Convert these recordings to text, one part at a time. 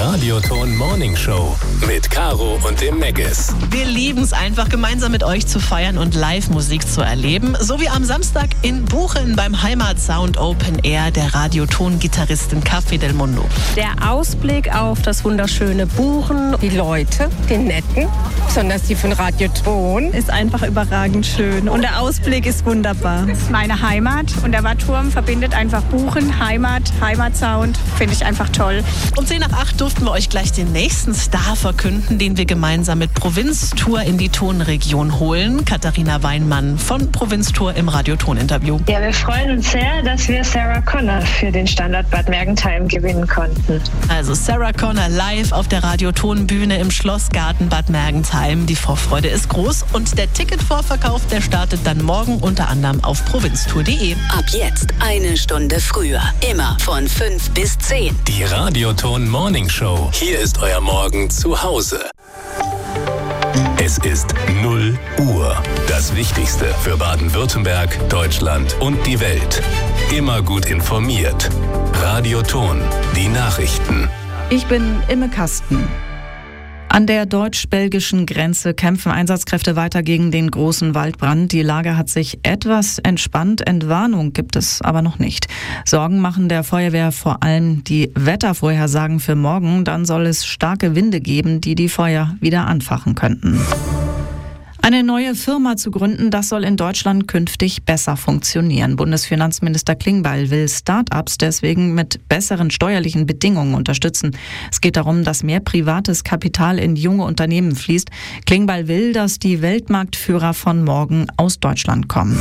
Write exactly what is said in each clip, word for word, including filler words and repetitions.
Radioton Morning Show mit Caro und dem Meggis. Wir lieben es einfach, gemeinsam mit euch zu feiern und Live-Musik zu erleben. So wie am Samstag in Buchen beim Heimatsound Open Air der Radioton-Gitarristin Café del Mundo. Der Ausblick auf das wunderschöne Buchen, die Leute, die Netten, besonders die von Radioton, ist einfach überragend schön und der Ausblick ist wunderbar. Das ist meine Heimat und der Watturm verbindet einfach Buchen, Heimat, Heimatsound, finde ich einfach toll. Um zehn nach acht durften wir euch gleich den nächsten Star verkünden, den wir gemeinsam mit Provinztour in die Tonregion holen. Katharina Weinmann von Provinztour im Radioton-Interview. Ja, wir freuen uns sehr, dass wir Sarah Connor für den Standort Bad Mergentheim gewinnen konnten. Also Sarah Connor live auf der Radioton-Bühne im Schlossgarten Bad Mergentheim. Die Vorfreude ist groß und der Ticketvorverkauf, der startet dann morgen unter anderem auf provinztour punkt de. Ab jetzt eine Stunde früher. Immer von fünf bis zehn. Die Radioton Morning Show. Hier ist euer Morgen zu Hause. Es ist null Uhr. Das Wichtigste für Baden-Württemberg, Deutschland und die Welt. Immer gut informiert. Radioton. Die Nachrichten. Ich bin Imme Kasten. An der deutsch-belgischen Grenze kämpfen Einsatzkräfte weiter gegen den großen Waldbrand. Die Lage hat sich etwas entspannt. Entwarnung gibt es aber noch nicht. Sorgen machen der Feuerwehr vor allem die Wettervorhersagen für morgen. Dann soll es starke Winde geben, die die Feuer wieder anfachen könnten. Eine neue Firma zu gründen, das soll in Deutschland künftig besser funktionieren. Bundesfinanzminister Klingbeil will Start-ups deswegen mit besseren steuerlichen Bedingungen unterstützen. Es geht darum, dass mehr privates Kapital in junge Unternehmen fließt. Klingbeil will, dass die Weltmarktführer von morgen aus Deutschland kommen.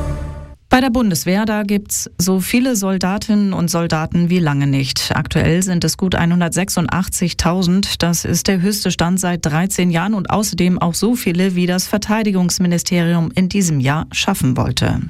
Bei der Bundeswehr, da gibt's so viele Soldatinnen und Soldaten wie lange nicht. Aktuell sind es gut hundertsechsundachtzigtausend. Das ist der höchste Stand seit dreizehn Jahren und außerdem auch so viele, wie das Verteidigungsministerium in diesem Jahr schaffen wollte.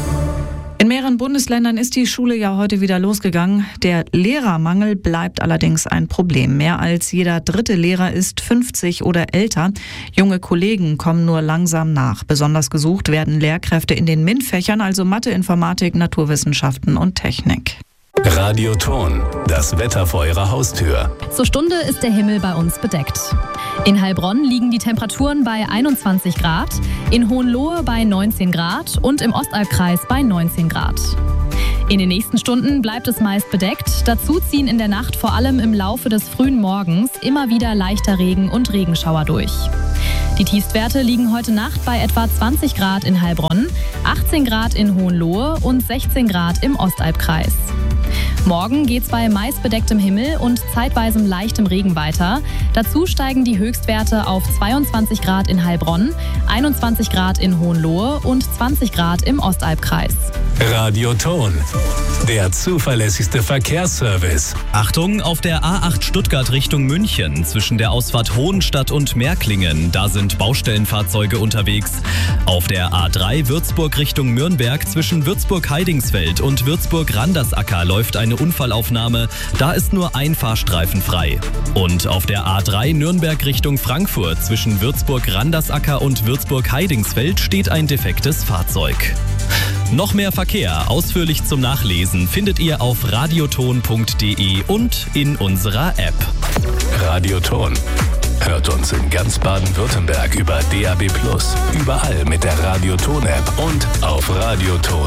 In mehreren Bundesländern ist die Schule ja heute wieder losgegangen. Der Lehrermangel bleibt allerdings ein Problem. Mehr als jeder dritte Lehrer ist fünfzig oder älter. Junge Kollegen kommen nur langsam nach. Besonders gesucht werden Lehrkräfte in den MINT-Fächern, also Mathe, Informatik, Naturwissenschaften und Technik. Radioton, das Wetter vor eurer Haustür. Zur Stunde ist der Himmel bei uns bedeckt. In Heilbronn liegen die Temperaturen bei einundzwanzig Grad, in Hohenlohe bei neunzehn Grad und im Ostalbkreis bei neunzehn Grad. In den nächsten Stunden bleibt es meist bedeckt. Dazu ziehen in der Nacht vor allem im Laufe des frühen Morgens immer wieder leichter Regen und Regenschauer durch. Die Tiefstwerte liegen heute Nacht bei etwa zwanzig Grad in Heilbronn, achtzehn Grad in Hohenlohe und sechzehn Grad im Ostalbkreis. Morgen geht's bei meist bedecktem Himmel und zeitweisem leichtem Regen weiter. Dazu steigen die Höchstwerte auf zweiundzwanzig Grad in Heilbronn, einundzwanzig Grad in Hohenlohe und zwanzig Grad im Ostalbkreis. Radioton, der zuverlässigste Verkehrsservice. Achtung, auf der A acht Stuttgart Richtung München zwischen der Ausfahrt Hohenstadt und Märklingen, da sind Baustellenfahrzeuge unterwegs. Auf der A drei Würzburg Richtung Nürnberg zwischen Würzburg-Heidingsfeld und Würzburg-Randersacker läuft eine Unfallaufnahme, da ist nur ein Fahrstreifen frei. Und auf der A drei Nürnberg Richtung Frankfurt zwischen Würzburg-Randersacker und Würzburg-Heidingsfeld steht ein defektes Fahrzeug. Noch mehr Verkehr, ausführlich zum Nachlesen, findet ihr auf radioton punkt de und in unserer App. Radioton. Hört uns in ganz Baden-Württemberg über D A B plus, überall mit der Radioton-App und auf radioton.